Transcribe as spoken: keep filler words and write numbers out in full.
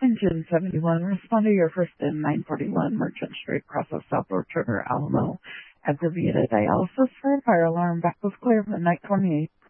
Engine seventy-one, respond to your first in nine forty-one Merchant Street, process Southport Trigger, Alamo. At the Vita dialysis for a fire alarm, back was clear, midnight twenty-eight.